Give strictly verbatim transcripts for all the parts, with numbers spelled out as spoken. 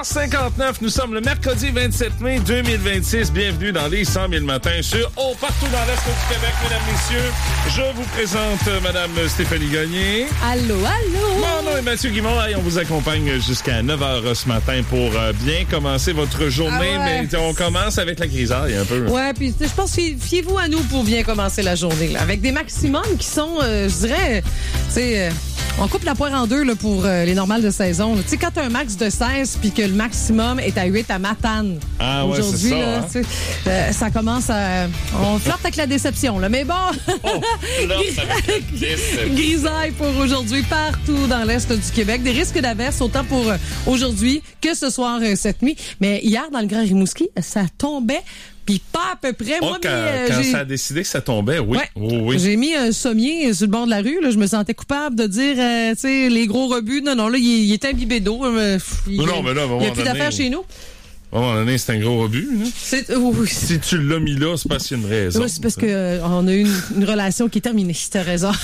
heures cinquante-neuf, nous sommes le mercredi vingt-sept mai deux mille vingt-six. Bienvenue dans les cent mille matins sur Oh, partout dans l'Est du Québec, mesdames, messieurs. Je vous présente euh, Madame Stéphanie Gagné. Allô, allô. Mon nom est Mathieu Guimond et on vous accompagne jusqu'à neuf heures ce matin pour euh, bien commencer votre journée. Ah ouais. Mais on commence avec la grisaille un peu. Ouais, puis je pense, fiez-vous à nous pour bien commencer la journée, là, avec des maximums qui sont, euh, je dirais, c'est... Euh, on coupe la poire en deux là, pour euh, les normales de saison. Tu sais, quand tu as un max de seize puis que le maximum est à huit à Matane. Ah ouais, aujourd'hui, c'est ça. là, Hein? euh, ça commence à... On flirte avec la déception, là. Mais bon, Oh, flirte avec la déception. Grisaille pour aujourd'hui partout dans l'Est du Québec. Des risques d'averse autant pour euh, aujourd'hui que ce soir, euh, cette nuit. Mais hier, dans le Grand Rimouski, ça tombait... Puis pas à peu près. Oh, Moi, quand, mais, euh, quand j'ai... ça a décidé que ça tombait, oui. Ouais. Oui, oui. J'ai mis un sommier sur le bord de la rue. Là, je me sentais coupable de dire, euh, tu sais, les gros rebuts. Non, non, là, il, il est imbibé d'eau. Euh, il, Non, non, mais là, à un il moment n'y a plus donné, d'affaires chez nous. À un moment donné, c'est un gros rebut. Là. C'est, euh, oui, Si tu l'as mis là, c'est parce qu'il y a une raison. oui, c'est parce que euh, on a eu une, une relation qui est terminée. T'as raison.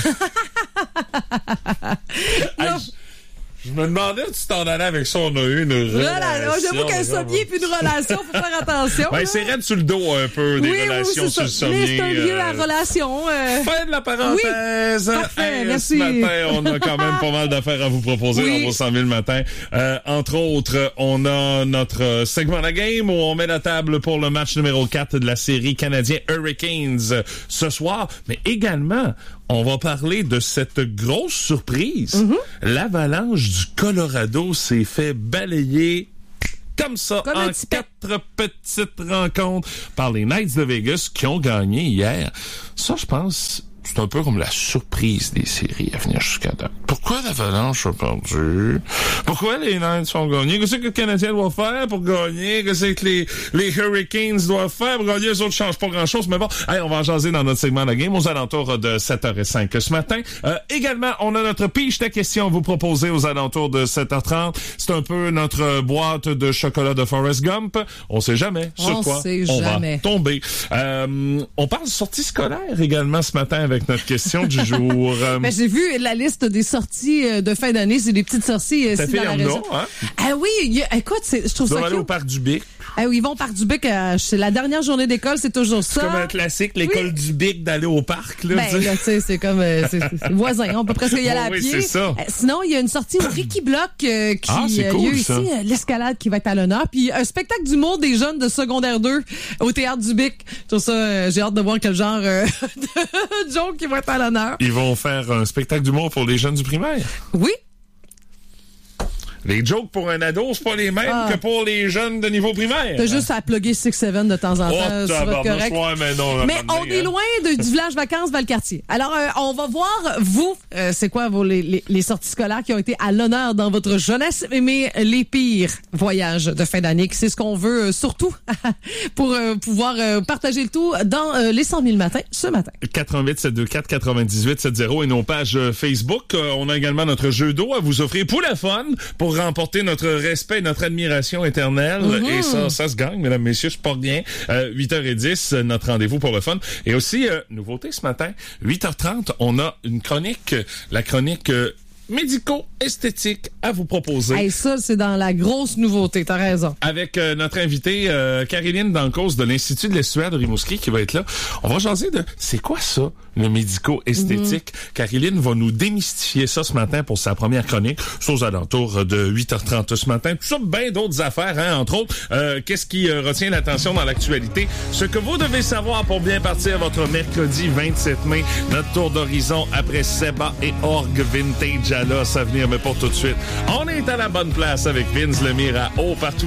Hey, Non. je, je me demandais où tu t'en allais avec ça. On a eu une relation. Voilà, j'avoue qu'un sommier puis une relation, faut faire attention. Ben, là. c'est raide sur le dos un peu, des oui, relations oui, sur le c'est ça. sommier. Mais c'est un lieu à euh, relation. Euh... Fin de la parenthèse. Oui, parfait, Hey, merci. Ce matin, on a quand même pas mal d'affaires à vous proposer Oui. dans vos cent mille matins. Euh, entre autres, on a notre segment La Game où on met la table pour le match numéro quatre de la série canadien Hurricanes ce soir. Mais également, on va parler de cette grosse surprise. Mm-hmm. L'Avalanche du Colorado s'est fait balayer comme ça, Comme en un petit pet. quatre petites rencontres par les Knights de Vegas qui ont gagné hier. Ça, je pense, c'est un peu comme la surprise des séries à venir jusqu'à date. Pourquoi l'Avalanche a perdu? Pourquoi les Knights ont gagné? Qu'est-ce que le Canadien doit faire pour gagner? Qu'est-ce que les, les Hurricanes doivent faire pour gagner? Les autres ne changent pas grand-chose. Mais bon, hey, on va en jaser dans notre segment de la game aux alentours de sept heures cinq ce matin. Euh, également, on a notre Piche ta question à vous proposer aux alentours de sept heures trente. C'est un peu notre boîte de chocolat de Forrest Gump. On sait jamais sur On quoi sait on jamais. va tomber. Euh, on parle de sortie scolaire également ce matin avec notre question du jour. Euh, Ben, j'ai vu la liste des sorties euh, de fin d'année. C'est des petites sorties euh, Ta ici fille dans la en région. a, hein? Ah oui, il y a- écoute, c'est, je trouve Ils doivent ça aller cute. au parc du Bic. Ah oui, ils vont par Dubec. Euh, c'est la dernière journée d'école, c'est toujours ça. C'est comme un classique, l'école Oui. du Bic d'aller au parc. Là, Ben, tu sais. là, tu sais, c'est comme euh, c'est, c'est, c'est voisin. On peut presque y aller à Oui, pied. c'est ça. Euh, sinon, il y a une sortie au Ricky Block euh, qui Ah, c'est euh, cool, il y a eu ça. ici euh, l'escalade qui va être à l'honneur. Puis un spectacle d'humour des jeunes de secondaire deux au théâtre du Bic. Tout ça, euh, j'ai hâte de voir quel genre euh, de joke qui va être à l'honneur. Ils vont faire un spectacle d'humour pour les jeunes du primaire. Oui. Les jokes pour un ado, c'est pas les mêmes Ah. que pour les jeunes de niveau primaire. T'as juste à plugger six sept de temps en temps. Oh, ça va être tabarnouche, correct. ouais, mais non. Mais à un moment on donné, est hein. loin de, du village vacances Valcartier. Alors, euh, on va voir, vous, euh, c'est quoi vos, les, les, les sorties scolaires qui ont été à l'honneur dans votre jeunesse, mais les pires voyages de fin d'année. C'est ce qu'on veut euh, surtout pour euh, pouvoir euh, partager le tout dans euh, les cent mille matins ce matin. quatre-vingt-huit sept deux quatre quatre-vingt-dix-huit soixante et nos pages euh, Facebook. Euh, on a également notre jeu d'eau à vous offrir pour la fun, pour remporter notre respect et notre admiration éternelle. Mm-hmm. Et ça, ça se gagne, mesdames, messieurs, c'est pas rien. Euh, huit heures dix, euh, notre rendez-vous pour le fun. Et aussi, euh, nouveauté ce matin, huit heures trente, on a une chronique, la chronique euh, médico-esthétique à vous proposer. Hey, ça, c'est dans la grosse nouveauté, t'as raison. Avec euh, notre invitée, euh, Caroline Dancos de l'Institut de l'estuaire de Rimouski qui va être là. On va jaser de c'est quoi ça, le médico-esthétique. Mm-hmm. Caroline va nous démystifier ça ce matin pour sa première chronique. C'est aux alentours de huit heures trente ce matin. Tout ça, bien d'autres affaires, hein, entre autres. Euh, qu'est-ce qui euh, retient l'attention dans l'actualité? Ce que vous devez savoir pour bien partir votre mercredi vingt-sept mai, notre tour d'horizon après Seba et Orgue Vintage à l'os à venir, mais pour tout de suite. On est à la bonne place avec Vince Lemire à haut partout